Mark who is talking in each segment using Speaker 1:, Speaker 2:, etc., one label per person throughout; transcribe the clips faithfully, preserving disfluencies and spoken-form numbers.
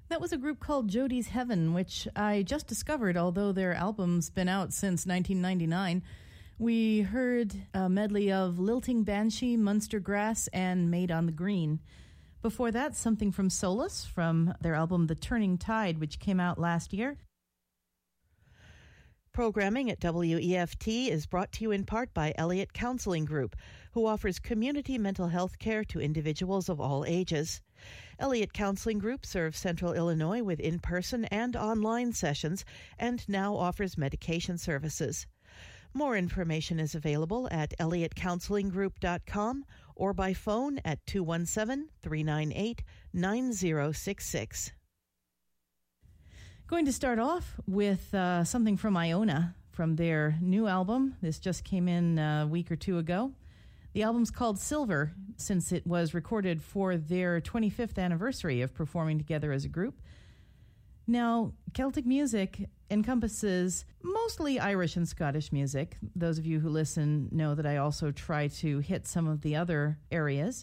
Speaker 1: That was a group called Jody's Heaven, which I just discovered, although their album's been out since nineteen ninety-nine. We heard a medley of Lilting Banshee, Munster Grass, and Made on the Green. Before that, something from Solus from their album The Turning Tide, which came out last year.
Speaker 2: Programming at W E F T is brought to you in part by Elliott Counseling Group, who offers community mental health care to individuals of all ages. Elliott Counseling Group serves Central Illinois with in-person and online sessions and now offers medication services. More information is available at elliott counseling group dot com or by phone at two one seven, three nine eight, nine zero six six.
Speaker 1: Going to start off with uh, something from Iona from their new album. This just came in a week or two ago. The album's called Silver, since it was recorded for their twenty-fifth anniversary of performing together as a group. Now, Celtic music encompasses mostly Irish and Scottish music. Those of you who listen know that I also try to hit some of the other areas.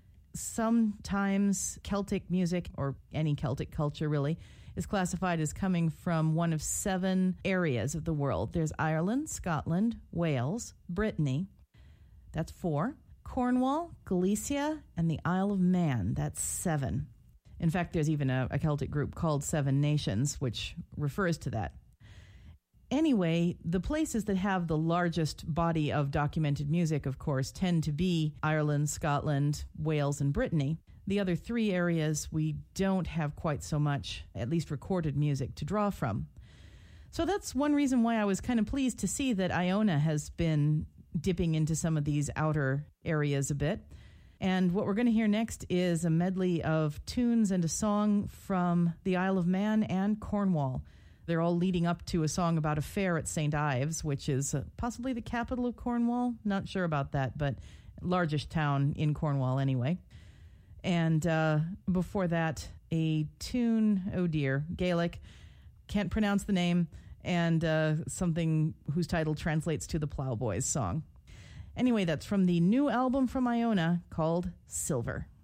Speaker 1: Sometimes Celtic music, or any Celtic culture really, is classified as coming from one of seven areas of the world. There's Ireland, Scotland, Wales, Brittany. That's four. Cornwall, Galicia, and the Isle of Man. That's seven. In fact, there's even a, a Celtic group called Seven Nations, which refers to that. Anyway, the places that have the largest body of documented music, of course, tend to be Ireland, Scotland, Wales, and Brittany. The other three areas, we don't have quite so much, at least recorded music, to draw from. So that's one reason why I was kind of pleased to see that Iona has been dipping into some of these outer areas a bit. And what we're going to hear next is a medley of tunes and a song from the Isle of Man and Cornwall. They're all leading up to a song about a fair at Saint Ives, which is uh, possibly the capital of Cornwall. Not sure about that, but largest town in Cornwall anyway. And uh, before that, a tune, oh dear, Gaelic, can't pronounce the name, and uh, something whose title translates to the Ploughboys song. Anyway, that's from the new album from Iona called Silver.